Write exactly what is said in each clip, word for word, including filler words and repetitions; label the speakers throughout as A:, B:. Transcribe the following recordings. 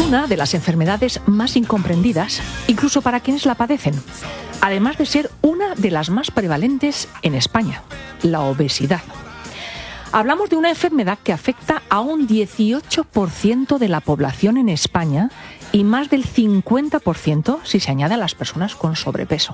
A: una de las enfermedades más incomprendidas, incluso para quienes la padecen, además de ser una de las más prevalentes en España, la obesidad. Hablamos de una enfermedad que afecta a un dieciocho por ciento de la población en España y más del cincuenta por ciento si se añade a las personas con sobrepeso.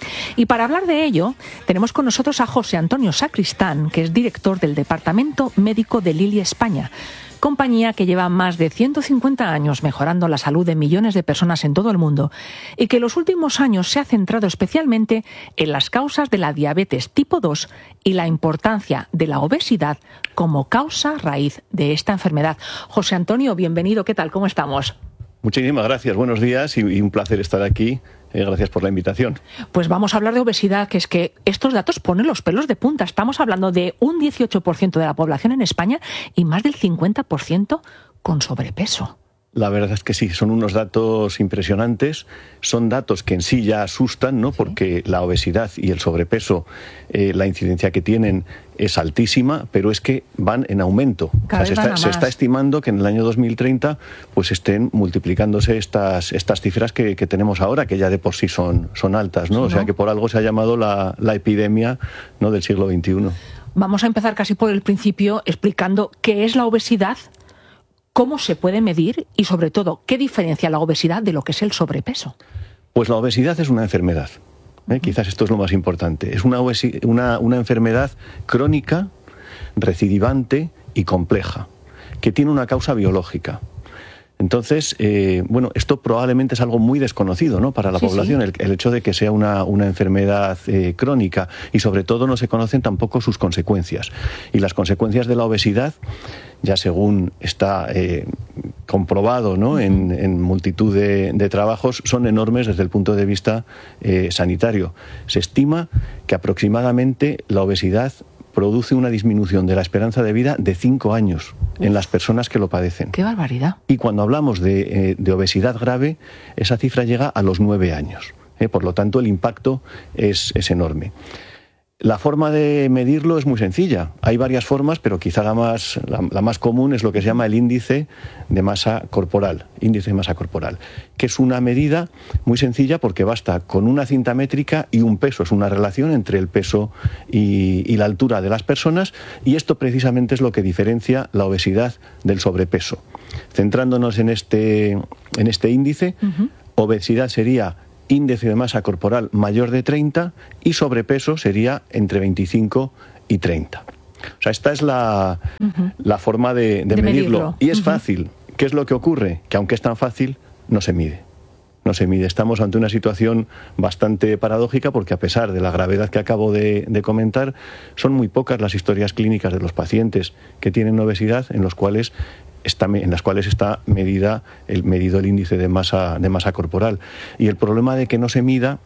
A: Y para hablar de ello, tenemos con nosotros a José Antonio Sacristán, que es director del Departamento Médico de Lilly España, compañía que lleva más de ciento cincuenta años mejorando la salud de millones de personas en todo el mundo y que en los últimos años se ha centrado especialmente en las causas de la diabetes tipo dos y la importancia de la obesidad como causa raíz de esta enfermedad. José Antonio, bienvenido. ¿Qué tal? ¿Cómo estamos?
B: Muchísimas gracias. Buenos días y, y un placer estar aquí. Eh, gracias por la invitación.
A: Pues vamos a hablar de obesidad, que es que estos datos ponen los pelos de punta. Estamos hablando de un dieciocho por ciento de la población en España y más del cincuenta por ciento con sobrepeso.
B: La verdad es que sí, son unos datos impresionantes, son datos que en sí ya asustan, ¿no?
A: Sí.
B: Porque la obesidad y el sobrepeso, eh, la incidencia que tienen es altísima, pero es que van en aumento.
A: Cada
B: o sea,
A: vez
B: se,
A: van
B: está,
A: a
B: se
A: más.
B: está estimando que en el año dos mil treinta pues estén multiplicándose estas, estas cifras que, que tenemos ahora, que ya de por sí son, son altas, ¿no?
A: Sí, ¿no?
B: O sea que por algo se ha llamado la, la epidemia, ¿no?, del siglo veintiuno.
A: Vamos a empezar casi por el principio explicando qué es la obesidad, cómo se puede medir y, sobre todo, qué diferencia la obesidad de lo que es el sobrepeso.
B: Pues la obesidad es una enfermedad. ¿eh? Uh-huh. Quizás esto es lo más importante. Es una, obesi- una, una enfermedad crónica, recidivante y compleja, que tiene una causa biológica. Entonces, eh, bueno, esto probablemente es algo muy desconocido, ¿no?, para la
A: sí,
B: población,
A: sí.
B: El, el hecho de que sea una, una enfermedad eh, crónica, y sobre todo no se conocen tampoco sus consecuencias. Y las consecuencias de la obesidad, ya según está eh, comprobado, ¿no?, en, en multitud de, de trabajos, son enormes desde el punto de vista eh, sanitario. Se estima que aproximadamente la obesidad produce una disminución de la esperanza de vida de cinco años Uf. en las personas que lo padecen.
A: ¡Qué barbaridad!
B: Y cuando hablamos de, eh, de obesidad grave, esa cifra llega a los nueve años. ¿eh? Por lo tanto, el impacto es, es enorme. La forma de medirlo es muy sencilla. Hay varias formas, pero quizá la más, la, la más común es lo que se llama el índice de masa corporal, índice de masa corporal, que es una medida muy sencilla porque basta con una cinta métrica y un peso. Es una relación entre el peso y, y la altura de las personas, y esto precisamente es lo que diferencia la obesidad del sobrepeso. Centrándonos en este, en este índice, uh-huh. obesidad sería índice de masa corporal mayor de treinta y sobrepeso sería entre veinticinco y treinta. O sea, esta es la, uh-huh. la forma de, de, de medirlo. medirlo. Y es uh-huh. fácil. ¿Qué es lo que ocurre? Que aunque es tan fácil, no se mide. No se mide. Estamos ante una situación bastante paradójica porque, a pesar de la gravedad que acabo de, de comentar, son muy pocas las historias clínicas de los pacientes que tienen obesidad en los cuales Está, en las cuales está medida el, medido el índice de masa, de masa corporal. Y el problema de que no se mida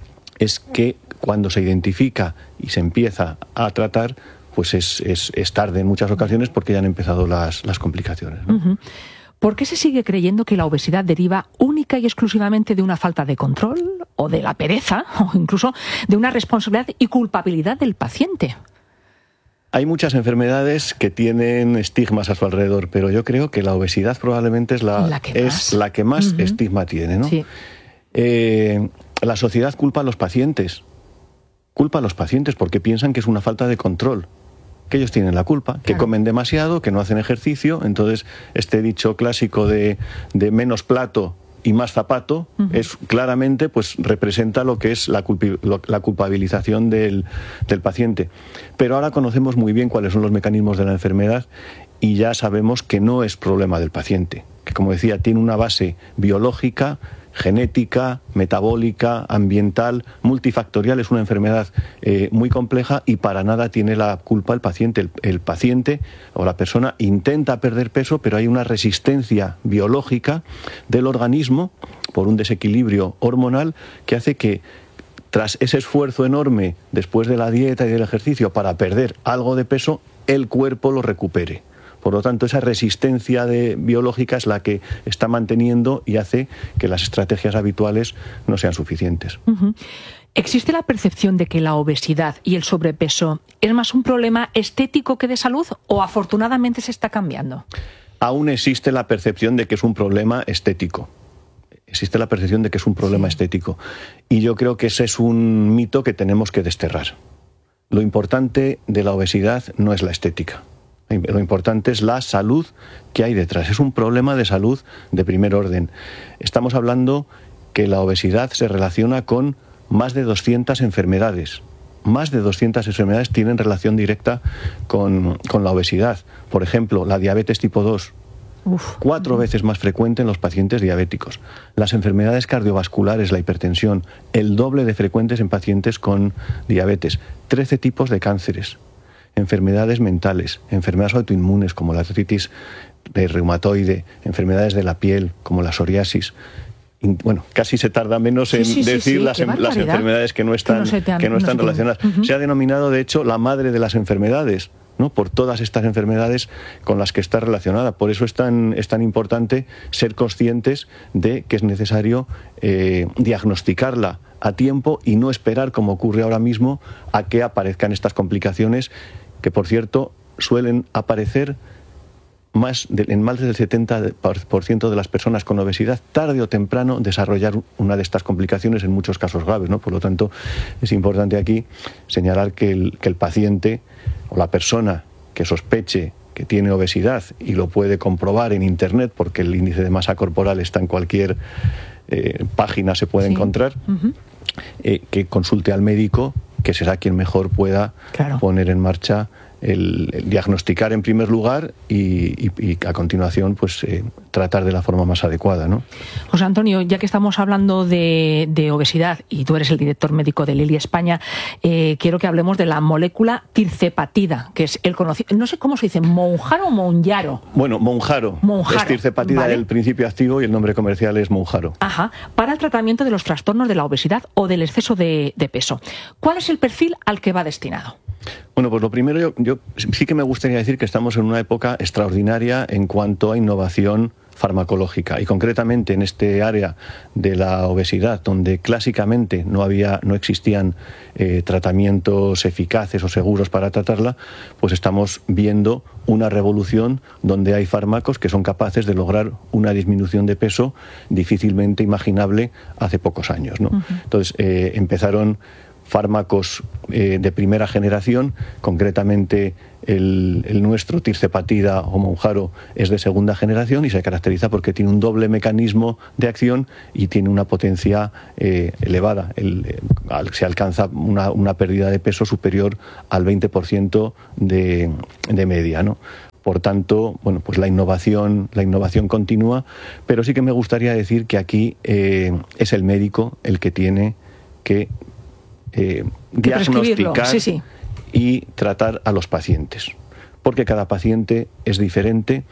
B: es que cuando se identifica y se empieza a tratar, pues es, es, es tarde en muchas ocasiones porque ya han empezado las, las complicaciones, ¿no?
A: Uh-huh. ¿Por qué se sigue creyendo que la obesidad deriva única y exclusivamente de una falta de control, o de la pereza, o incluso de una responsabilidad y culpabilidad del paciente?
B: Hay muchas enfermedades que tienen estigmas a su alrededor, pero yo creo que la obesidad probablemente es la,
A: la que
B: es
A: más,
B: la que más
A: uh-huh.
B: estigma tiene, ¿no?
A: Sí.
B: Eh, la sociedad culpa a los pacientes, culpa a los pacientes porque piensan que es una falta de control, que ellos tienen la culpa, que
A: claro.
B: comen demasiado, que no hacen ejercicio. Entonces este dicho clásico de, de menos plato y más zapato, uh-huh. es claramente, pues representa lo que es la, culpi- lo, la culpabilización del, del paciente. Pero ahora conocemos muy bien cuáles son los mecanismos de la enfermedad y ya sabemos que no es problema del paciente, que, como decía, tiene una base biológica, genética, metabólica, ambiental, multifactorial. Es una enfermedad eh, muy compleja y para nada tiene la culpa el paciente. El, el paciente o la persona intenta perder peso, pero hay una resistencia biológica del organismo por un desequilibrio hormonal que hace que, tras ese esfuerzo enorme después de la dieta y del ejercicio para perder algo de peso, el cuerpo lo recupere. Por lo tanto, esa resistencia de, biológica es la que está manteniendo y hace que las estrategias habituales no sean suficientes.
A: Uh-huh. ¿Existe la percepción de que la obesidad y el sobrepeso es más un problema estético que de salud, o afortunadamente se está cambiando?
B: aún existe la percepción de que es un problema estético. Existe la percepción de que es un problema sí. estético. Y yo creo que ese es un mito que tenemos que desterrar. Lo importante de la obesidad no es la estética. Lo importante es la salud que hay detrás. Es un problema de salud de primer orden. Estamos hablando que la obesidad se relaciona con más de doscientas enfermedades. Más de doscientas enfermedades tienen relación directa con, con la obesidad. Por ejemplo, la diabetes tipo dos. Uf. Cuatro veces más frecuente en los pacientes diabéticos. Las enfermedades cardiovasculares, la hipertensión, el doble de frecuentes en pacientes con diabetes. Trece tipos de cánceres. Enfermedades mentales, enfermedades autoinmunes como la artritis reumatoide, enfermedades de la piel como la psoriasis. Bueno, casi se tarda menos en sí, sí, decir sí, sí. las, las enfermedades que no están, que no, te han, que no están no relacionadas. Uh-huh. Se ha denominado, de hecho, la madre de las enfermedades, ¿no? Por todas estas enfermedades con las que está relacionada. Por eso es tan, es tan importante ser conscientes de que es necesario eh, diagnosticarla a tiempo y no esperar, como ocurre ahora mismo, a que aparezcan estas complicaciones que, por cierto, suelen aparecer más de, en más del setenta por ciento de las personas con obesidad, tarde o temprano desarrollar una de estas complicaciones, en muchos casos graves, ¿no? Por lo tanto, es importante aquí señalar que el, que el paciente o la persona que sospeche que tiene obesidad y lo puede comprobar en Internet, porque el índice de masa corporal está en cualquier eh, página, se puede sí. encontrar, uh-huh. eh, que consulte al médico, que será quien mejor pueda claro. poner en marcha El, el diagnosticar en primer lugar y, y, y a continuación pues eh, tratar de la forma más adecuada, ¿no?
A: José Antonio, ya que estamos hablando de, de obesidad y tú eres el director médico de Lilly España, eh, quiero que hablemos de la molécula tirzepatida, que es el conocido, no sé cómo se dice, Mounjaro o Mounjaro.
B: Bueno, Mounjaro. Mounjaro. Es tirzepatida, ¿vale? El principio activo, y el nombre comercial es Mounjaro.
A: Ajá, para el tratamiento de los trastornos de la obesidad o del exceso de, de peso. ¿Cuál es el perfil al que va destinado?
B: Bueno, pues lo primero, yo, yo sí que me gustaría decir que estamos en una época extraordinaria en cuanto a innovación farmacológica, y concretamente en este área de la obesidad, donde clásicamente no había, no existían eh, tratamientos eficaces o seguros para tratarla, pues estamos viendo una revolución donde hay fármacos que son capaces de lograr una disminución de peso difícilmente imaginable hace pocos años, ¿no? Uh-huh. Entonces eh, empezaron fármacos eh, de primera generación, concretamente el, el nuestro, tirzepatida o Mounjaro, es de segunda generación y se caracteriza porque tiene un doble mecanismo de acción y tiene una potencia eh, elevada. El, eh, se alcanza una, una pérdida de peso superior al veinte por ciento de, de media, ¿no? Por tanto, bueno, pues la innovación, la innovación continúa, pero sí que me gustaría decir que aquí eh, es el médico el que tiene que Eh, diagnosticar sí, sí. y tratar a los pacientes, porque cada paciente es diferente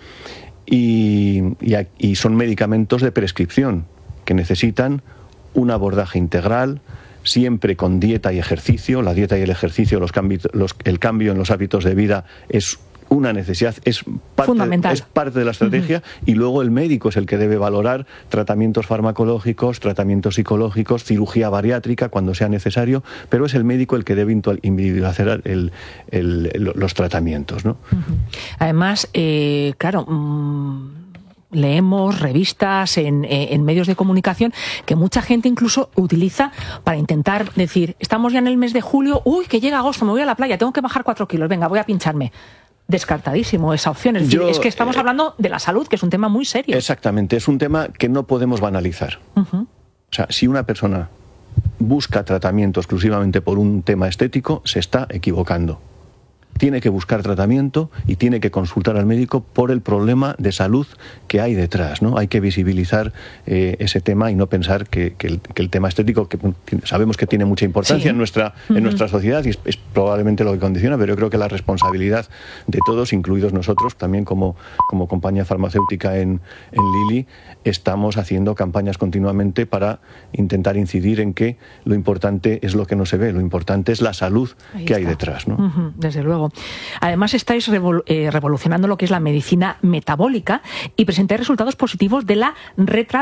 B: y, y, y son medicamentos de prescripción que necesitan un abordaje integral, siempre con dieta y ejercicio. La dieta y el ejercicio, los cambios, los, el cambio en los hábitos de vida es una necesidad, es parte,
A: fundamental.
B: Es parte de la estrategia, uh-huh. y luego el médico es el que debe valorar tratamientos farmacológicos, tratamientos psicológicos, cirugía bariátrica cuando sea necesario, pero es el médico el que debe individualizar el, el, el, los tratamientos, ¿no?
A: Uh-huh. Además, eh, claro, mmm... leemos revistas en, en medios de comunicación que mucha gente incluso utiliza para intentar decir, estamos ya en el mes de julio, uy, que llega agosto, me voy a la playa, tengo que bajar cuatro kilos, venga, voy a pincharme. Descartadísimo esa opción. Es, decir, Yo, es que estamos eh, hablando de la salud, que es un tema muy serio.
B: Exactamente, es un tema que no podemos banalizar. Uh-huh. O sea, si una persona busca tratamiento exclusivamente por un tema estético, se está equivocando. Tiene que buscar tratamiento y tiene que consultar al médico por el problema de salud que hay detrás, ¿no? Hay que visibilizar eh, ese tema y no pensar que, que, el, que el tema estético, que sabemos que tiene mucha importancia sí. en nuestra en uh-huh. nuestra sociedad y es, es probablemente lo que condiciona, pero yo creo que la responsabilidad de todos, incluidos nosotros, también como, como compañía farmacéutica en, en Lilly, estamos haciendo campañas continuamente para intentar incidir en que lo importante es lo que no se ve, lo importante es la salud Ahí que está. hay detrás, ¿no?
A: Uh-huh. Desde luego. Además, estáis revol- eh, revolucionando lo que es la medicina metabólica y presentáis resultados positivos de la retra-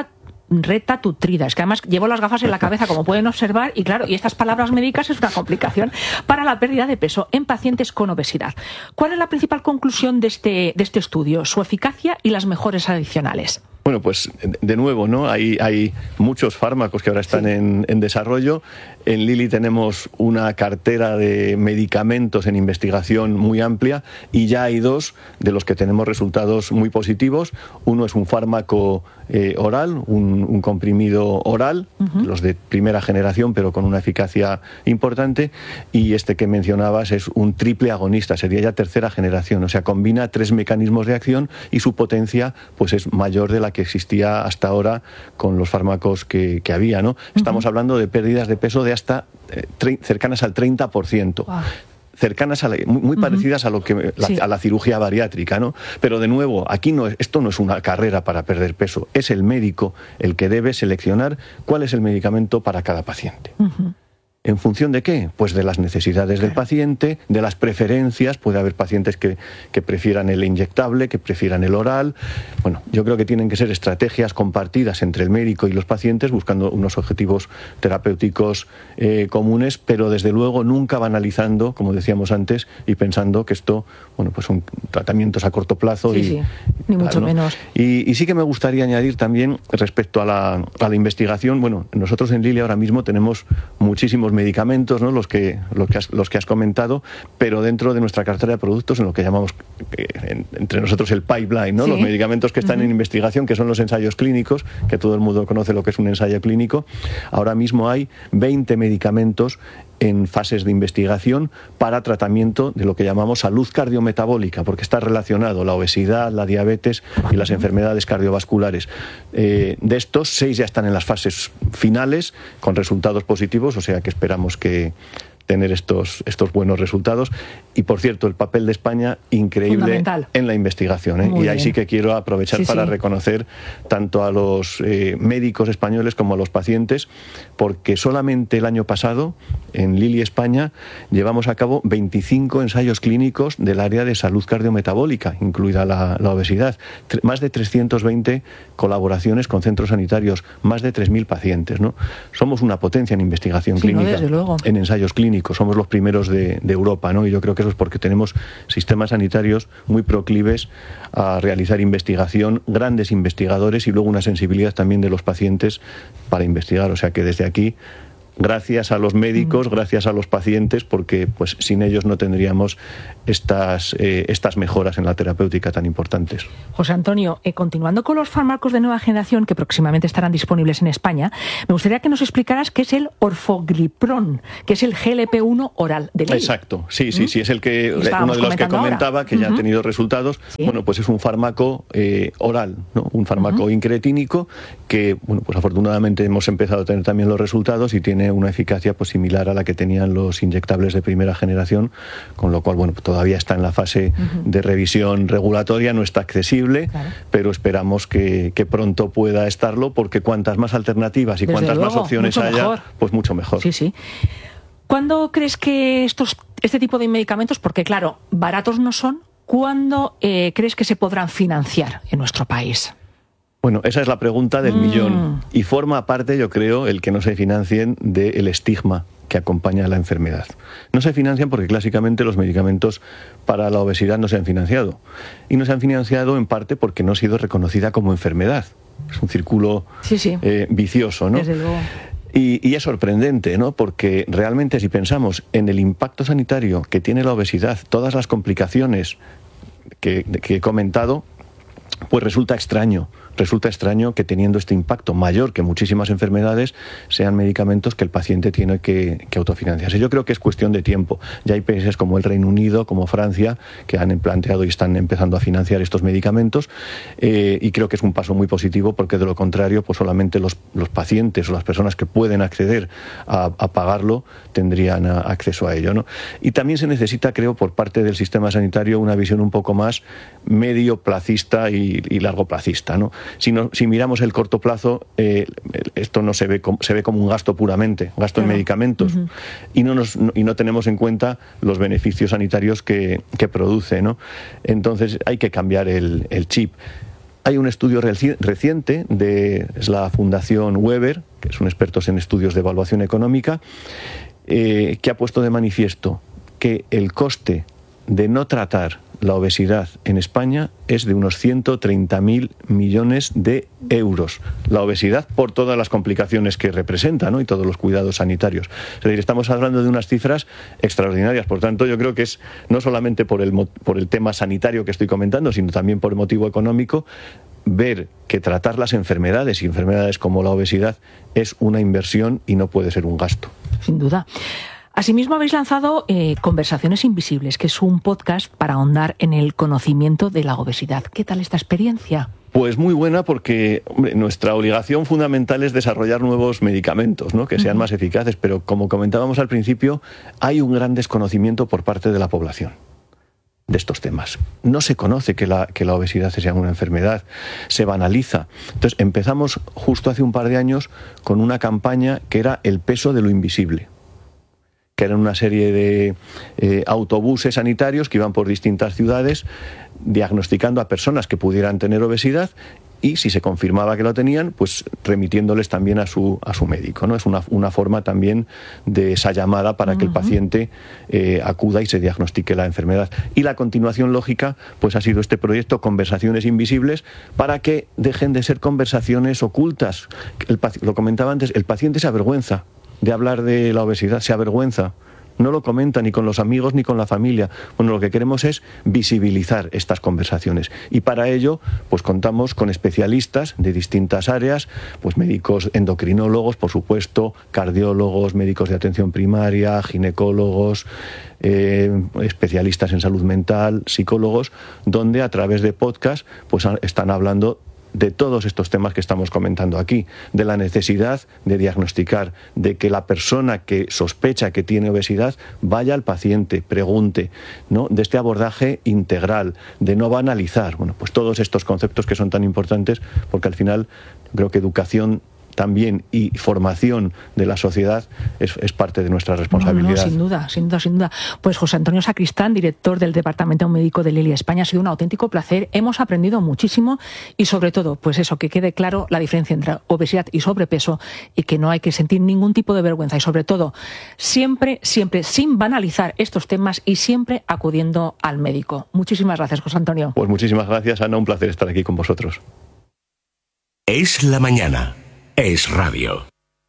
A: retatrutida. Es que además llevo las gafas en la cabeza, como pueden observar, y claro, y estas palabras médicas es una complicación para la pérdida de peso en pacientes con obesidad. ¿Cuál es la principal conclusión de este, de este estudio? Su eficacia y las mejores adicionales.
B: Bueno, pues de nuevo, ¿no? Hay, hay muchos fármacos que ahora están sí. en, en desarrollo. En Lilly tenemos una cartera de medicamentos en investigación muy amplia y ya hay dos de los que tenemos resultados muy positivos. Uno es un fármaco eh, oral, un, un comprimido oral, uh-huh. los de primera generación, pero con una eficacia importante. Y este que mencionabas es un triple agonista, sería ya tercera generación. O sea, combina tres mecanismos de acción y su potencia pues es mayor de la que existía hasta ahora con los fármacos que, que había, ¿no? Estamos uh-huh. hablando de pérdidas de peso de hasta eh, tre- cercanas al treinta por ciento. Wow. Cercanas a la, muy, muy uh-huh. parecidas a lo que la, sí. a la cirugía bariátrica, ¿no? Pero de nuevo, aquí no es, esto no es una carrera para perder peso, es el médico el que debe seleccionar cuál es el medicamento para cada paciente. Uh-huh. ¿En función de qué? Pues de las necesidades del paciente, de las preferencias. Puede haber pacientes que, que prefieran el inyectable, que prefieran el oral. Bueno, yo creo que tienen que ser estrategias compartidas entre el médico y los pacientes, buscando unos objetivos terapéuticos eh, comunes, pero desde luego nunca banalizando, como decíamos antes, y pensando que esto, bueno, pues son tratamientos a corto plazo.
A: Sí,
B: y,
A: sí, ni y, mucho ¿no? menos.
B: Y, y sí que me gustaría añadir también respecto a la, a la investigación. Bueno, nosotros en Lilly ahora mismo tenemos muchísimos medicamentos, ¿no? los que los que has, los que has comentado, pero dentro de nuestra cartera de productos, en lo que llamamos eh, en, entre nosotros el pipeline, ¿no? Sí. Los medicamentos que están uh-huh. en investigación, que son los ensayos clínicos, que todo el mundo conoce lo que es un ensayo clínico. Ahora mismo hay veinte medicamentos en fases de investigación para tratamiento de lo que llamamos salud cardiometabólica, porque está relacionado la obesidad, la diabetes y las enfermedades cardiovasculares. Eh, de estos, seis ya están en las fases finales con resultados positivos, o sea que esperamos que tener estos, estos buenos resultados. Y, por cierto, el papel de España increíble en la investigación, ¿eh? Y ahí bien. Sí que quiero aprovechar sí, para sí. reconocer tanto a los eh, médicos españoles como a los pacientes, porque solamente el año pasado, en Lilly España, llevamos a cabo veinticinco ensayos clínicos del área de salud cardiometabólica, incluida la, la obesidad. Tre- más de trescientas veinte colaboraciones con centros sanitarios, más de tres mil pacientes, ¿no? Somos una potencia en investigación
A: sí,
B: clínica,
A: no, desde luego.
B: En ensayos clínicos. Somos los primeros de, de Europa, ¿no? Y yo creo que eso es porque tenemos sistemas sanitarios muy proclives a realizar investigación, grandes investigadores y luego una sensibilidad también de los pacientes para investigar. O sea que desde aquí, gracias a los médicos, gracias a los pacientes, porque pues sin ellos no tendríamos estas, eh, estas mejoras en la terapéutica tan importantes.
A: José Antonio, eh, continuando con los fármacos de nueva generación que próximamente estarán disponibles en España, me gustaría que nos explicaras qué es el orforglipron, que es el G L P uno oral de Lilly.
B: Exacto, sí, sí, ¿Mm? sí, es el que uno de los que comentaba, ahora. que ya uh-huh. ha tenido resultados. ¿Sí? Bueno, pues es un fármaco eh, oral, ¿no? Un fármaco uh-huh. incretínico que, bueno, pues afortunadamente hemos empezado a tener también los resultados y tiene una eficacia pues similar a la que tenían los inyectables de primera generación, con lo cual, bueno, todavía está en la fase uh-huh. de revisión regulatoria, no está accesible, claro. pero esperamos que, que pronto pueda estarlo, porque cuantas más alternativas y
A: Desde
B: cuantas
A: luego,
B: más opciones haya,
A: mejor.
B: pues mucho mejor.
A: Sí, sí. ¿Cuándo crees que estos, este tipo de medicamentos, porque claro, baratos no son, ¿cuándo eh, crees que se podrán financiar en nuestro país?
B: Bueno, esa es la pregunta del mm. millón. Y forma parte, yo creo, el que no se financien del estigma que acompaña a la enfermedad. No se financian porque clásicamente los medicamentos para la obesidad no se han financiado. Y no se han financiado en parte porque no ha sido reconocida como enfermedad. Es un círculo sí, sí. Eh, vicioso, ¿no?
A: Desde luego.
B: Y, y es sorprendente, ¿no? Porque realmente si pensamos en el impacto sanitario que tiene la obesidad, todas las complicaciones que, que he comentado, pues resulta extraño. Resulta extraño que teniendo este impacto mayor que muchísimas enfermedades sean medicamentos que el paciente tiene que, que autofinanciarse. Yo creo que es cuestión de tiempo. Ya hay países como el Reino Unido, como Francia, que han planteado y están empezando a financiar estos medicamentos eh, y creo que es un paso muy positivo, porque de lo contrario pues solamente los, los pacientes o las personas que pueden acceder a, a pagarlo tendrían a, acceso a ello, ¿no? Y también se necesita, creo, por parte del sistema sanitario una visión un poco más medio placista y, y largo placista, ¿no? Si, no, si miramos el corto plazo, eh, esto no se ve como, se ve como un gasto puramente, gasto claro. en medicamentos, uh-huh. y, no nos, no, y no tenemos en cuenta los beneficios sanitarios que, que produce, ¿no? Entonces hay que cambiar el, el chip. hay un estudio reci- reciente de es la Fundación Weber, que son expertos en estudios de evaluación económica, eh, que ha puesto de manifiesto que el coste de no tratar la obesidad en España es de unos ciento treinta mil millones de euros. La obesidad por todas las complicaciones que representa, ¿no? Y todos los cuidados sanitarios. Es decir, estamos hablando de unas cifras extraordinarias. Por tanto, yo creo que es no solamente por el, por el tema sanitario que estoy comentando, sino también por el motivo económico, ver que tratar las enfermedades y enfermedades como la obesidad es una inversión y no puede ser un gasto.
A: Sin duda. Asimismo, habéis lanzado eh, Conversaciones Invisibles, que es un podcast para ahondar en el conocimiento de la obesidad. ¿Qué tal esta experiencia?
B: Pues muy buena, porque hombre, nuestra obligación fundamental es desarrollar nuevos medicamentos, ¿no? Que sean uh-huh. más eficaces, pero como comentábamos al principio, hay un gran desconocimiento por parte de la población de estos temas. No se conoce que la, que la obesidad sea una enfermedad, se banaliza. Entonces empezamos justo hace un par de años con una campaña que era El peso de lo invisible, que eran una serie de eh, autobuses sanitarios que iban por distintas ciudades diagnosticando a personas que pudieran tener obesidad y, si se confirmaba que lo tenían, pues remitiéndoles también a su, a su médico, ¿no? Es una, una forma también de esa llamada para uh-huh. que el paciente eh, acuda y se diagnostique la enfermedad. Y la continuación lógica pues ha sido este proyecto Conversaciones Invisibles, para que dejen de ser conversaciones ocultas. El, lo comentaba antes, el paciente se avergüenza de hablar de la obesidad, se avergüenza, no lo comenta ni con los amigos ni con la familia. Bueno, lo que queremos es visibilizar estas conversaciones, y para ello pues contamos con especialistas de distintas áreas, pues médicos endocrinólogos, por supuesto, cardiólogos, médicos de atención primaria, ginecólogos, eh, especialistas en salud mental, psicólogos, donde a través de podcast pues están hablando de todos estos temas que estamos comentando aquí, de la necesidad de diagnosticar, de que la persona que sospecha que tiene obesidad vaya al paciente, pregunte, ¿no? De este abordaje integral, de no banalizar. Bueno, pues todos estos conceptos que son tan importantes, porque al final creo que educación también y formación de la sociedad es, es parte de nuestra responsabilidad.
A: No, no, sin duda, sin duda, sin duda. Pues José Antonio Sacristán, director del Departamento Médico de Lely España, ha sido un auténtico placer. Hemos aprendido muchísimo y, sobre todo, pues eso, que quede claro la diferencia entre obesidad y sobrepeso, y que no hay que sentir ningún tipo de vergüenza, y sobre todo siempre, siempre sin banalizar estos temas y siempre acudiendo al médico. Muchísimas gracias, José Antonio.
B: Pues muchísimas gracias, Ana, un placer estar aquí con vosotros.
C: Es la mañana. Es radio.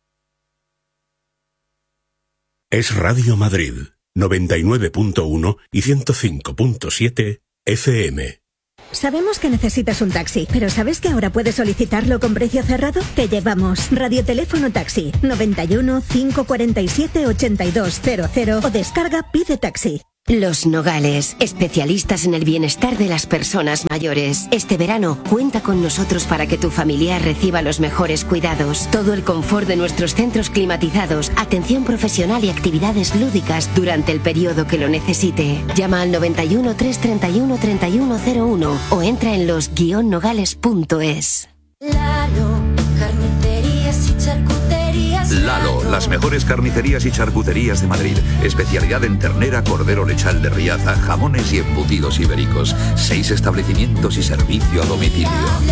C: Es Radio Madrid, noventa y nueve punto uno y ciento cinco punto siete F M.
D: Sabemos que necesitas un taxi, pero ¿sabes que ahora puedes solicitarlo con precio cerrado? Te llevamos Radioteléfono Taxi, noventa y uno, cinco cuarenta y siete, ochenta y dos cero cero, o descarga Pide Taxi.
E: Los Nogales, especialistas en el bienestar de las personas mayores. Este verano, cuenta con nosotros para que tu familiar reciba los mejores cuidados, todo el confort de nuestros centros climatizados, atención profesional y actividades lúdicas durante el periodo que lo necesite. Llama al noventa y uno, trescientos treinta y uno, treinta y uno cero uno o entra en los guion nogales punto es.
F: Lalo, carnicerías y charcuterías.
G: Lalo, las mejores carnicerías y charcuterías de Madrid. Especialidad en ternera, cordero lechal de Riaza, jamones y embutidos ibéricos. Seis establecimientos y servicio a domicilio.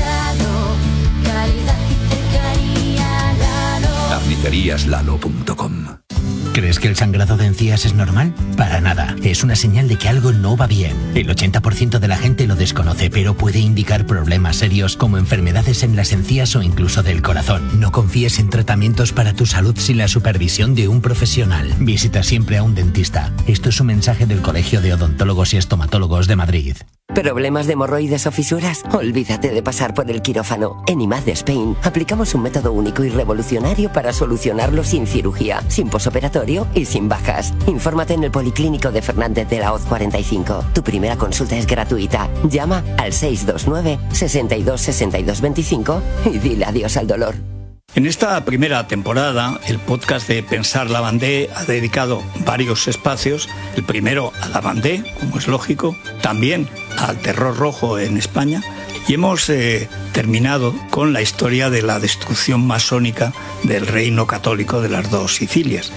F: Lalo, calidad y cercanía. Lalo.
G: carnicerías lalo punto com.
H: ¿Crees que el sangrado de encías es normal? Para nada. Es una señal de que algo no va bien. El ochenta por ciento de la gente lo desconoce, pero puede indicar problemas serios como enfermedades en las encías o incluso del corazón. No confíes en tratamientos para tu salud sin la supervisión de un profesional. Visita siempre a un dentista. Esto es un mensaje del Colegio de Odontólogos y Estomatólogos de Madrid.
E: ¿Problemas de hemorroides o fisuras? Olvídate de pasar por el quirófano. En I M A D Spain aplicamos un método único y revolucionario para solucionarlo sin cirugía, sin posoperatorio y sin bajas. Infórmate en el Policlínico de Fernández de la Hoz cuarenta y cinco. Tu primera consulta es gratuita. Llama al seis dos nueve, sesenta y dos, sesenta y dos veinticinco y dile adiós al dolor.
I: En esta primera temporada, el podcast de Pensar Lavandé ha dedicado varios espacios. El primero a Lavandé, como es lógico, también al terror rojo en España, y hemos eh, terminado con la historia de la destrucción masónica del reino católico de las dos Sicilias.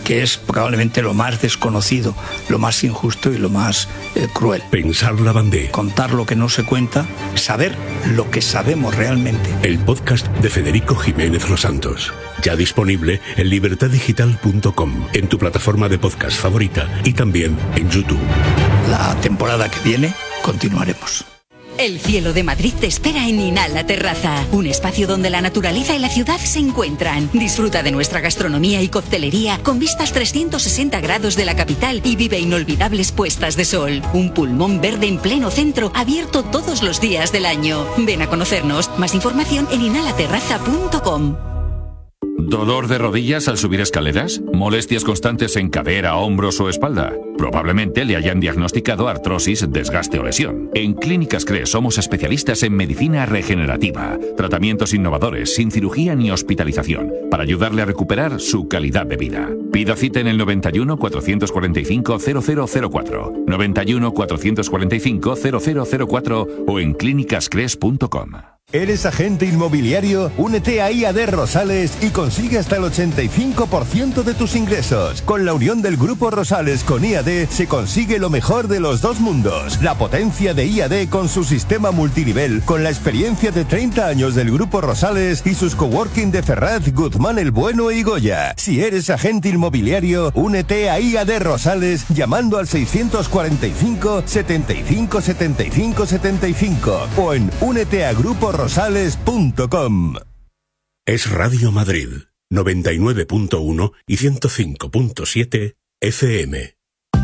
I: que es probablemente lo más desconocido, lo más injusto y lo más eh, cruel.
C: Pensar la Bandé.
I: Contar lo que no se cuenta, saber lo que sabemos realmente.
C: El podcast de Federico Jiménez Los Santos. Ya disponible en libertad digital punto com, en tu plataforma de podcast favorita y también en YouTube.
I: La temporada que viene continuaremos.
J: El cielo de Madrid te espera en Inhala Terraza, un espacio donde la naturaleza y la ciudad se encuentran. Disfruta de nuestra gastronomía y coctelería con vistas trescientos sesenta grados de la capital y vive inolvidables puestas de sol. Un pulmón verde en pleno centro, abierto todos los días del año. Ven a conocernos. Más información en inhala terraza punto com.
K: ¿Dolor de rodillas al subir escaleras? ¿Molestias constantes en cadera, hombros o espalda? Probablemente le hayan diagnosticado artrosis, desgaste o lesión. En Clínicas C R E somos especialistas en medicina regenerativa, tratamientos innovadores, sin cirugía ni hospitalización, para ayudarle a recuperar su calidad de vida. Pida cita en el noventa y uno, cuatrocientos cuarenta y cinco, cero cero cero cuatro, noventa y uno, cuatrocientos cuarenta y cinco, cero cero cero cuatro o en clínicas cres punto com.
L: ¿Eres agente inmobiliario? Únete a I A D Rosales y consigue hasta el ochenta y cinco por ciento de tus ingresos. Con la unión del Grupo Rosales con I A D se consigue lo mejor de los dos mundos. La potencia de I A D con su sistema multinivel, con la experiencia de treinta años del Grupo Rosales y sus coworking de Ferraz, Guzmán el Bueno y Goya. Si eres agente inmobiliario, únete a I A D Rosales llamando al seiscientos cuarenta y cinco, setenta y cinco, setenta y cinco, setenta y cinco o en únete a grupo rosales punto com.
C: Es Radio Madrid, noventa y nueve punto uno y ciento cinco punto siete F M.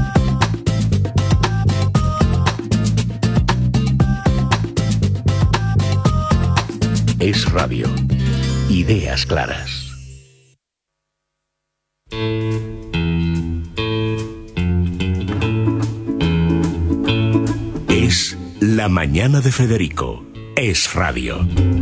C: Es Radio. Ideas claras. Es La Mañana de Federico. Es Radio.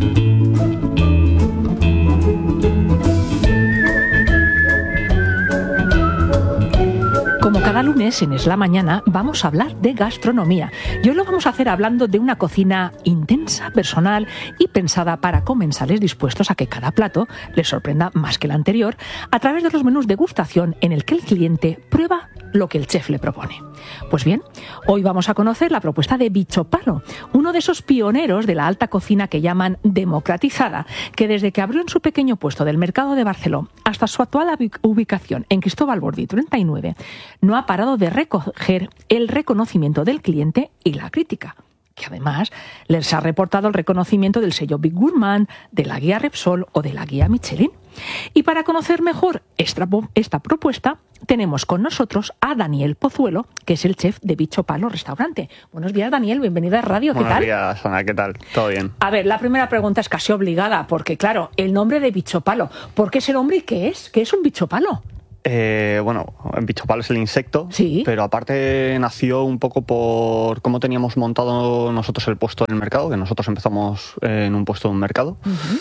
A: Como cada lunes en Es la Mañana vamos a hablar de gastronomía y hoy lo vamos a hacer hablando de una cocina intensa, personal y pensada para comensales dispuestos a que cada plato les sorprenda más que el anterior a través de los menús degustación en el que el cliente prueba lo que el chef le propone. Pues bien, hoy vamos a conocer la propuesta de Bicho Palo, uno de esos pioneros de la alta cocina que llaman democratizada, que desde que abrió en su pequeño puesto del mercado de Barcelona hasta su actual ubicación en Cristóbal Bordi treinta y nueve, no ha parado de recoger el reconocimiento del cliente y la crítica, que además les ha reportado el reconocimiento del sello Big Gourmand, de la guía Repsol o de la guía Michelin. Y para conocer mejor esta, esta propuesta, tenemos con nosotros a Daniel Pozuelo, que es el chef de Bicho Palo Restaurante. Buenos días, Daniel, bienvenido a Radio, ¿qué
M: Buenos
A: tal?
M: Buenos días, Ana, ¿qué tal? ¿Todo bien?
A: A ver, la primera pregunta es casi obligada, porque claro, el nombre de Bicho Palo, ¿por qué ese nombre y qué es? ¿Qué es un bicho palo?
M: Eh, bueno, el bicho palo es el insecto, ¿sí? Pero aparte nació un poco por cómo teníamos montado nosotros el puesto en el mercado, que nosotros empezamos en un puesto de un mercado, uh-huh.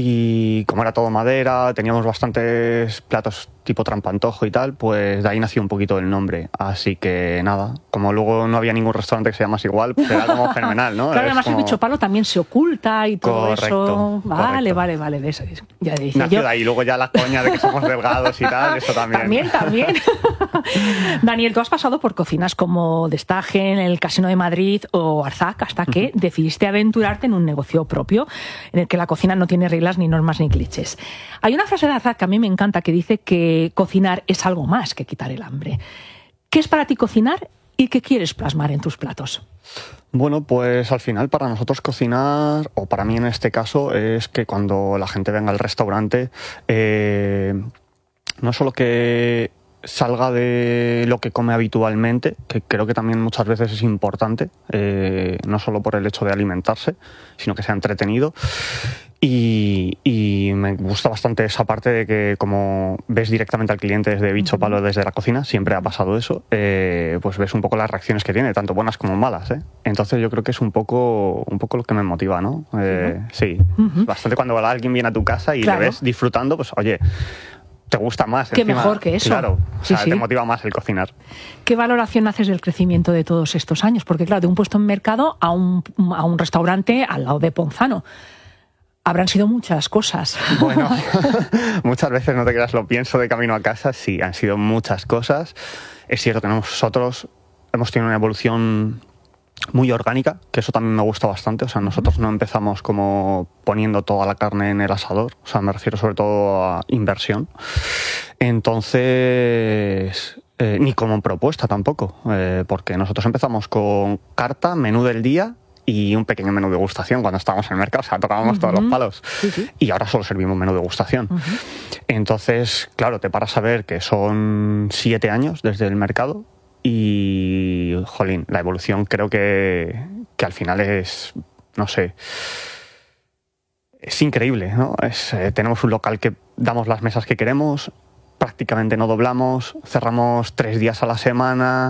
M: Y como era todo madera, teníamos bastantes platos tipo trampantojo y tal, pues de ahí nació un poquito el nombre. Así que nada, como luego no había ningún restaurante que se llamase igual, pues era como fenomenal, ¿no?
A: Claro, además como... el bicho palo también se oculta y todo
M: correcto,
A: eso. Vale,
M: correcto.
A: vale, vale. De eso, ya decía
M: nació
A: yo.
M: de ahí, luego ya la coña de que somos delgados y tal, eso también.
A: También, también. Daniel, tú has pasado por cocinas como Destagen, el Casino de Madrid o Arzac, hasta que uh-huh. decidiste aventurarte en un negocio propio, en el que la cocina no tiene reglas, ni normas, ni clichés. Hay una frase de Arzac que a mí me encanta que dice que cocinar es algo más que quitar el hambre. ¿Qué es para ti cocinar y qué quieres plasmar en tus platos?
M: Bueno, pues al final para nosotros cocinar, o para mí en este caso, es que cuando la gente venga al restaurante, eh, no solo que salga de lo que come habitualmente, que creo que también muchas veces es importante, eh, no solo por el hecho de alimentarse, sino que sea entretenido. Y, y me gusta bastante esa parte de que como ves directamente al cliente desde Bicho Palo, desde la cocina, siempre ha pasado eso, eh, pues ves un poco las reacciones que tiene, tanto buenas como malas, ¿eh? Entonces yo creo que es un poco, un poco lo que me motiva, ¿no? Eh, sí, uh-huh. Bastante cuando alguien viene a tu casa y claro. le ves disfrutando, pues oye, te gusta más.
A: Qué
M: encima,
A: mejor que eso.
M: Claro,
A: sí,
M: o sea,
A: sí.
M: te motiva más el cocinar.
A: ¿Qué valoración haces del crecimiento de todos estos años? Porque claro, de un puesto en mercado a un, a un restaurante al lado de Ponzano. Habrán sido muchas cosas.
M: Bueno, muchas veces, no te creas, lo pienso de camino a casa, sí, han sido muchas cosas. Es cierto que nosotros hemos tenido una evolución muy orgánica, que eso también me gusta bastante. O sea, nosotros no empezamos como poniendo toda la carne en el asador, o sea, me refiero sobre todo a inversión. Entonces, eh, ni como propuesta tampoco, eh, porque nosotros empezamos con carta, menú del día y un pequeño menú de degustación cuando estábamos en el mercado, o sea, tocábamos uh-huh. todos los palos. Sí, sí. Y ahora solo servimos menú de degustación. Uh-huh. Entonces, claro, te paras a ver que son siete años desde el mercado y, jolín, la evolución creo que, que al final es, no sé, es increíble, ¿no? Es, eh, tenemos un local que damos las mesas que queremos, prácticamente no doblamos, cerramos tres días a la semana.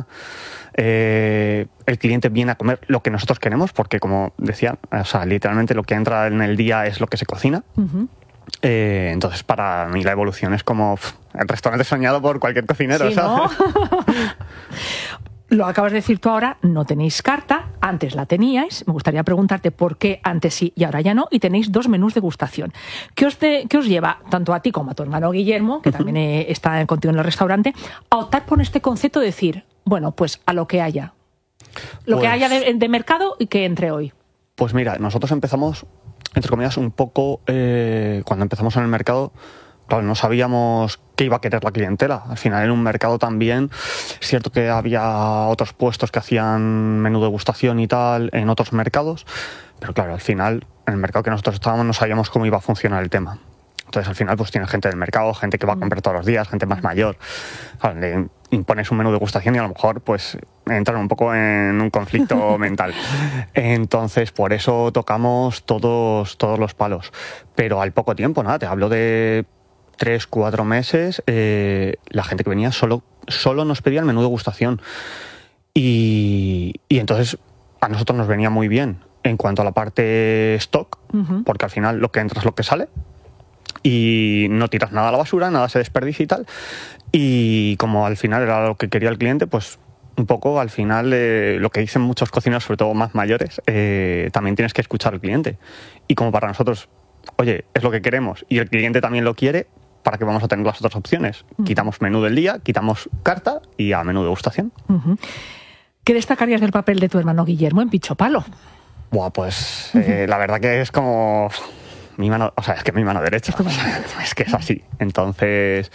M: Eh, el cliente viene a comer lo que nosotros queremos, porque como decía, o sea, literalmente lo que entra en el día es lo que se cocina. Uh-huh. Eh, entonces, para mí la evolución es como pff, el restaurante soñado por cualquier cocinero,
A: sí,
M: ¿sabes?
A: ¿no? Lo acabas de decir tú ahora, no tenéis carta, antes la teníais. Me gustaría preguntarte por qué antes sí y ahora ya no, y tenéis dos menús de degustación. ¿Qué os, de, qué os lleva, tanto a ti como a tu hermano Guillermo, que uh-huh. también eh, está contigo en el restaurante, a optar por este concepto de decir, bueno, pues a lo que haya. Lo pues, que haya de, de mercado y que entre hoy.
M: Pues mira, nosotros empezamos, entre comillas, un poco, eh, cuando empezamos en el mercado, claro, no sabíamos qué iba a querer la clientela. Al final, en un mercado también, es cierto que había otros puestos que hacían menú degustación y tal en otros mercados, pero claro, al final, en el mercado que nosotros estábamos no sabíamos cómo iba a funcionar el tema. Entonces, al final, pues tienes gente del mercado, gente que va a comprar todos los días, gente más mayor. Claro, le impones un menú de degustación y a lo mejor, pues, entran un poco en un conflicto mental. Entonces, por eso tocamos todos, todos los palos. Pero al poco tiempo, nada, te hablo de tres, cuatro meses, eh, la gente que venía solo, solo nos pedía el menú de degustación. Y, y entonces, a nosotros nos venía muy bien en cuanto a la parte stock, uh-huh. porque al final lo que entra es lo que sale. Y no tiras nada a la basura, nada se desperdicia y tal. Y como al final era lo que quería el cliente, pues un poco al final eh, lo que dicen muchos cocineros, sobre todo más mayores, eh, también tienes que escuchar al cliente. Y como para nosotros, oye, es lo que queremos y el cliente también lo quiere, ¿para qué vamos a tener las otras opciones? Uh-huh. Quitamos menú del día, quitamos carta y a menú de degustación. Uh-huh.
A: ¿Qué destacarías del papel de tu hermano Guillermo en Picho Palo?
M: Buah, pues eh, uh-huh. la verdad que es como... Mi mano, o sea, es que mi mano derecha, o sea, es que es así. Entonces,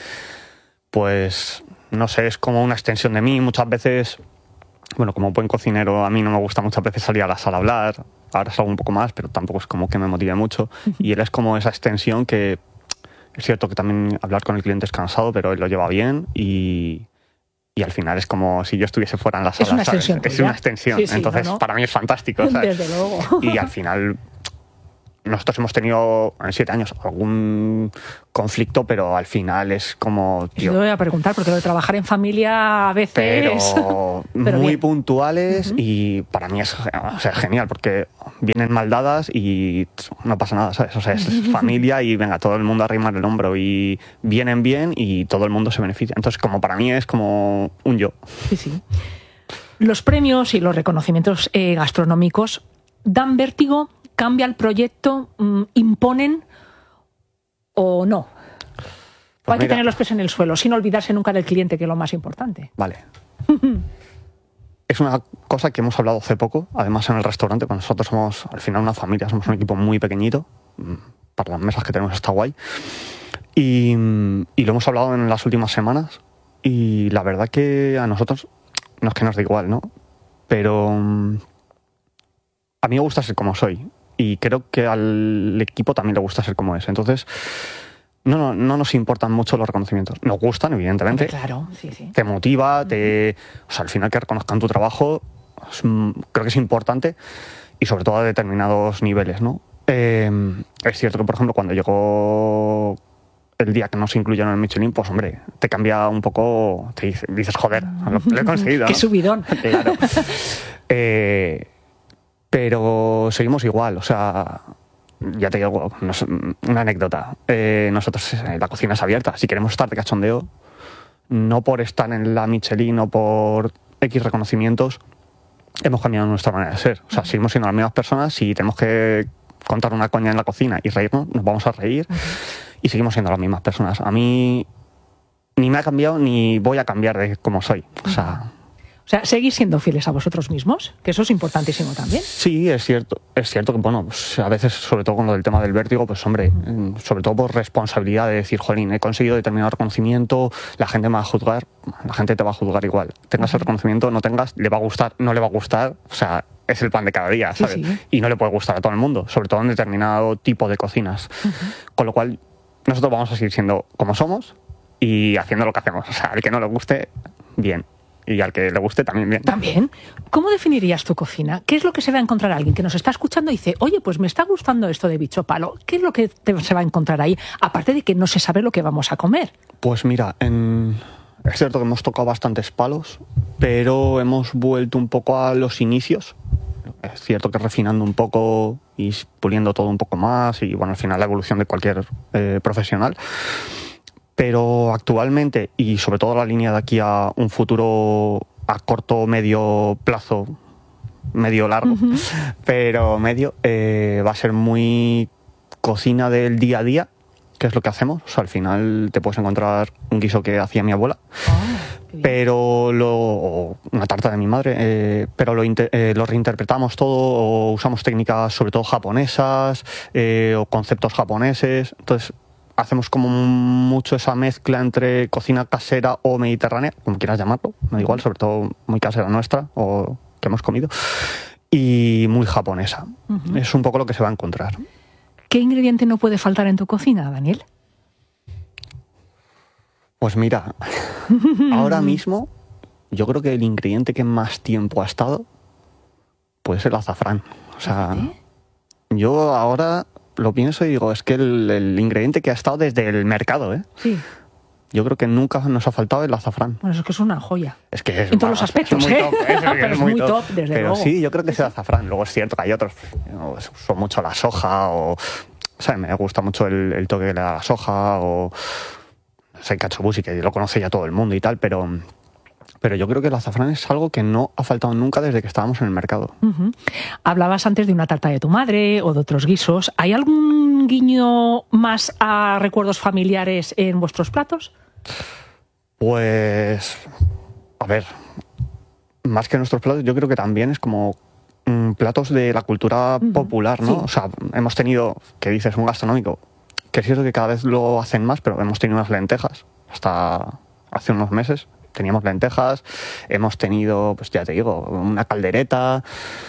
M: pues, no sé, es como una extensión de mí. Muchas veces, bueno, como buen cocinero, a mí no me gusta muchas veces salir a la sala a hablar. Ahora salgo un poco más, pero tampoco es como que me motive mucho. Uh-huh. Y él es como esa extensión que, es cierto que también hablar con el cliente es cansado, pero él lo lleva bien y... Y al final es como si yo estuviese fuera en la sala.
A: Es una extensión.
M: Es una extensión.
A: Sí, sí,
M: entonces,
A: no, no.
M: para mí es fantástico, ¿sabes?
A: Desde luego.
M: Y al final... Nosotros hemos tenido en siete años algún conflicto, pero al final es como... Tío,
A: Yo te voy a preguntar, porque lo de trabajar en familia a veces...
M: Pero, pero muy bien. Puntuales uh-huh. y para mí es, o sea, genial, porque vienen mal dadas y no pasa nada, ¿sabes? O sea, es familia y venga, todo el mundo a arrimar el hombro y vienen bien y todo el mundo se beneficia. Entonces, como para mí es como un yo.
A: Sí, sí. Los premios y los reconocimientos eh, gastronómicos dan vértigo... ¿Cambia el proyecto? ¿Imponen o no?
M: Pues
A: o hay
M: mira,
A: que tener los pies en el suelo, sin olvidarse nunca del cliente, que es lo más importante.
M: Vale. Es una cosa que hemos hablado hace poco, además en el restaurante, cuando nosotros somos al final una familia, somos un equipo muy pequeñito, para las mesas que tenemos está guay, y, y lo hemos hablado en las últimas semanas, y la verdad que a nosotros, no es que nos da igual, ¿no? Pero a mí me gusta ser como soy. Y creo que al equipo también le gusta ser como es. Entonces, no, no, no nos importan mucho los reconocimientos. Nos gustan, evidentemente.
A: Claro, sí, sí.
M: Te motiva, te... O sea, al final que reconozcan tu trabajo, es, creo que es importante. Y sobre todo a determinados niveles, ¿no? Eh, es cierto que, por ejemplo, cuando llegó el día que nos incluyeron en el Michelin, pues, hombre, te cambia un poco... Te dices, dices joder, lo, lo he conseguido,
A: ¡Qué
M: ¿no?
A: subidón!
M: Claro. Eh... Pero seguimos igual, o sea, ya te digo, una anécdota. Eh, nosotros, eh, la cocina es abierta, si queremos estar de cachondeo, no por estar en la Michelin o por X reconocimientos, hemos cambiado nuestra manera de ser. O sea, seguimos siendo las mismas personas y tenemos que contar una coña en la cocina y reírnos, nos vamos a reír y seguimos siendo las mismas personas. A mí ni me ha cambiado ni voy a cambiar de como soy. O sea...
A: O sea, ¿seguís siendo fieles a vosotros mismos? Que eso es importantísimo también.
M: Sí, es cierto. Es cierto que, bueno, pues a veces, sobre todo con lo del tema del vértigo, pues hombre, sobre todo por responsabilidad de decir, jolín, he conseguido determinado reconocimiento, la gente me va a juzgar, la gente te va a juzgar igual. Tengas el reconocimiento, no tengas, le va a gustar, no le va a gustar, o sea, es el pan de cada día, ¿sabes? Sí, sí. Y no le puede gustar a todo el mundo, sobre todo en determinado tipo de cocinas. Uh-huh. Con lo cual, nosotros vamos a seguir siendo como somos y haciendo lo que hacemos. O sea, al que no le guste, bien. Y al que le guste también bien.
A: También. ¿Cómo definirías tu cocina? ¿Qué es lo que se va a encontrar alguien que nos está escuchando y dice, oye, pues me está gustando esto de bicho palo? ¿Qué es lo que te, se va a encontrar ahí? Aparte de que no se sabe lo que vamos a comer.
M: Pues mira, en... es cierto que hemos tocado bastantes palos, pero hemos vuelto un poco a los inicios. Es cierto que refinando un poco y puliendo todo un poco más y, bueno, al final la evolución de cualquier eh, profesional. Pero actualmente, y sobre todo la línea de aquí a un futuro a corto, medio plazo, medio largo, uh-huh. pero medio, eh, va a ser muy cocina del día a día, que es lo que hacemos. O sea, al final te puedes encontrar un guiso que hacía mi abuela, oh, pero lo, o una tarta de mi madre, eh, pero lo, inter, eh, lo reinterpretamos todo o usamos técnicas sobre todo japonesas eh, o conceptos japoneses. Entonces, hacemos como mucho esa mezcla entre cocina casera o mediterránea, como quieras llamarlo, me da igual, sobre todo muy casera nuestra o que hemos comido, y muy japonesa. Uh-huh. Es un poco lo que se va a encontrar.
A: ¿Qué ingrediente no puede faltar en tu cocina, Daniel?
M: Pues mira, ahora mismo yo creo que el ingrediente que más tiempo ha estado puede ser el azafrán. O sea, ¿eh? Yo ahora lo pienso y digo, es que el, el ingrediente que ha estado desde el mercado, ¿eh?
A: Sí.
M: Yo creo que nunca nos ha faltado el azafrán.
A: Bueno, es que es una joya.
M: Es que es,
A: en todos los aspectos,
M: es muy
A: ¿eh?
M: top, ¿eh?
A: Pero es, es muy top, top desde
M: Pero
A: luego.
M: sí, yo creo que es el azafrán. Luego es cierto que hay otros, no, uso mucho la soja o... O sea, me gusta mucho el, el toque que le da la soja o... O sea, el katsuobushi, que lo conoce ya todo el mundo y tal, pero... Pero yo creo que el azafrán es algo que no ha faltado nunca desde que estábamos en el mercado.
A: Uh-huh. Hablabas antes de una tarta de tu madre o de otros guisos. ¿Hay algún guiño más a recuerdos familiares en vuestros platos?
M: Pues... A ver... Más que nuestros platos, yo creo que también es como mm, platos de la cultura uh-huh. popular, ¿no? Sí. O sea, hemos tenido, que dices, un gastronómico, que es cierto que cada vez lo hacen más, pero hemos tenido unas lentejas hasta hace unos meses. Teníamos lentejas, hemos tenido, pues ya te digo, una caldereta,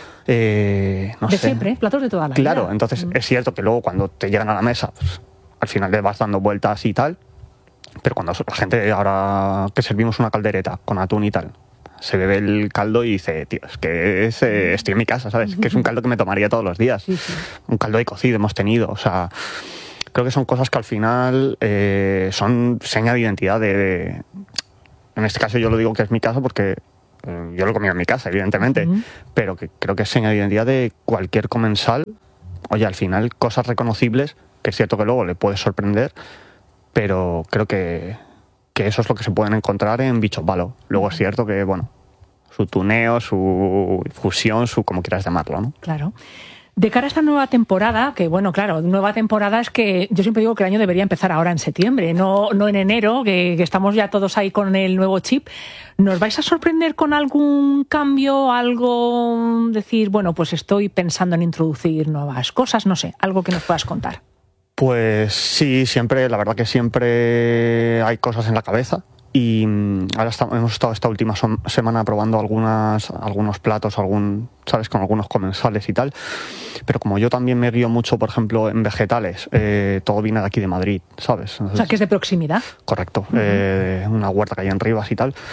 M: eh, no
A: de
M: sé.
A: siempre, platos de toda la
M: Claro,
A: vida.
M: entonces mm. es cierto que luego cuando te llegan a la mesa, pues, al final le vas dando vueltas y tal, pero cuando la gente ahora que servimos una caldereta con atún y tal, se bebe el caldo y dice, tío, es que es, eh, estoy en mi casa, ¿sabes? Que es un caldo que me tomaría todos los días. Sí, sí. Un caldo de cocido hemos tenido, o sea... Creo que son cosas que al final eh, son seña de identidad de... de En este caso yo lo digo que es mi casa porque eh, yo lo he comido en mi casa, evidentemente, uh-huh. pero que creo que es señal de identidad de cualquier comensal. Oye, al final, cosas reconocibles, que es cierto que luego le puede sorprender, pero creo que, que eso es lo que se pueden encontrar en Bicho Palo. Luego es cierto que, bueno, su tuneo, su fusión, su como quieras llamarlo, ¿no?
A: Claro. De cara a esta nueva temporada, que bueno, claro, nueva temporada es que yo siempre digo que el año debería empezar ahora en septiembre, no, no en enero, que, que estamos ya todos ahí con el nuevo chip. ¿Nos vais a sorprender con algún cambio, algo, decir, bueno, pues estoy pensando en introducir nuevas cosas, no sé, algo que nos puedas contar?
M: Pues sí, siempre, la verdad que siempre hay cosas en la cabeza. Y ahora estamos, hemos estado esta última son, semana probando algunas, algunos platos, algún, ¿sabes? Con algunos comensales y tal. Pero como yo también me guío mucho, por ejemplo, en vegetales, eh, todo viene de aquí de Madrid, ¿sabes? Entonces,
A: o sea, que es de proximidad.
M: Correcto. Uh-huh. Eh, una huerta que hay en Rivas y tal.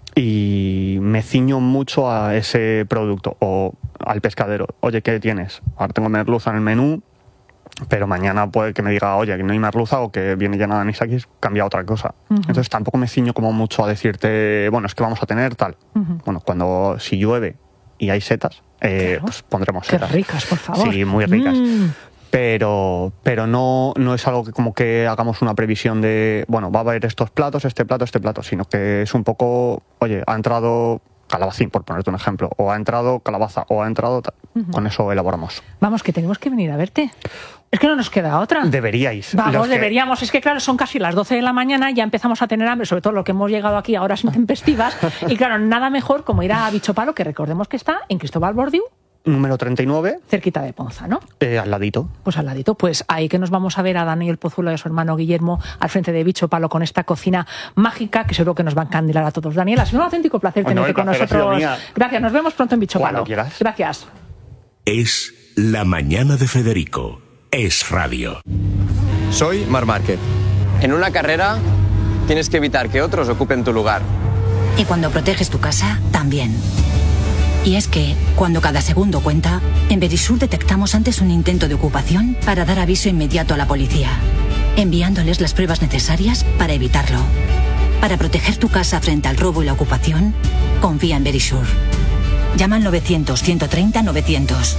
M: Y me ciño mucho a ese producto o al pescadero. Oye, ¿qué tienes? Ahora tengo merluza en el menú, pero mañana puede que me diga, oye, que no hay merluza o que viene llena de anisakis, cambia otra cosa. Uh-huh. Entonces tampoco me ciño como mucho a decirte, bueno, es que vamos a tener tal. Uh-huh. Bueno, cuando si llueve y hay setas, eh, claro. pues pondremos setas.
A: Qué ricas, por favor.
M: Sí, muy ricas.
A: Mm.
M: Pero, pero no, no es algo que como que hagamos una previsión de, bueno, va a haber estos platos, este plato, este plato, sino que es un poco, oye, ha entrado calabacín, por ponerte un ejemplo, o ha entrado calabaza, o ha entrado... Uh-huh. Con eso elaboramos.
A: Vamos, que tenemos que venir a verte. Es que no nos queda otra.
M: Deberíais.
A: Vamos, que... deberíamos. Es que claro, son casi las doce de la mañana, ya empezamos a tener hambre, sobre todo lo que hemos llegado aquí a horas intempestivas. Y claro, nada mejor como ir a Bichopalo, que recordemos que está en Cristóbal Bordiú.
M: Número treinta y nueve.
A: Cerquita de Ponza, ¿no?
M: Eh, al ladito.
A: Pues al ladito. Pues ahí que nos vamos a ver a Daniel Pozuelo y a su hermano Guillermo al frente de Bichopalo con esta cocina mágica que seguro que nos va a encandilar a todos. Daniel, ha sido un auténtico placer
M: bueno,
A: tenerte con nosotros. Gracias, nos vemos pronto en Bichopalo.
M: Cuando quieras.
A: Gracias.
C: Es La Mañana de Federico. Es radio.
N: Soy Marc Márquez. En una carrera tienes que evitar que otros ocupen tu lugar.
O: Y cuando proteges tu casa, también. Y es que, cuando cada segundo cuenta, en Verisur detectamos antes un intento de ocupación para dar aviso inmediato a la policía, enviándoles las pruebas necesarias para evitarlo. Para proteger tu casa frente al robo y la ocupación, confía en Verisur. Llama al novecientos, ciento treinta, novecientos.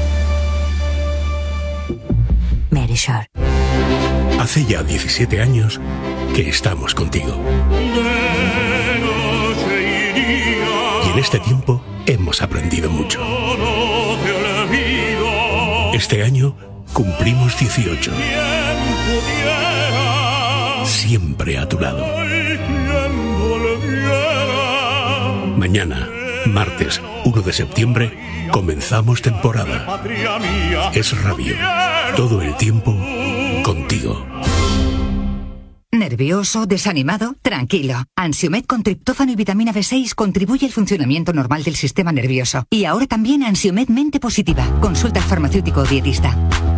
O: Verisur.
C: Hace ya diecisiete años que estamos contigo. Y en este tiempo hemos aprendido mucho. Este año cumplimos dieciocho. Siempre a tu lado. Mañana, martes uno de septiembre, comenzamos temporada. Es radio. Todo el tiempo contigo.
J: ¿Nervioso? ¿Desanimado? Tranquilo. Ansiomed con triptófano y vitamina B seis contribuye al funcionamiento normal del sistema nervioso. Y ahora también Ansiomed Mente Positiva. Consulta al farmacéutico o dietista.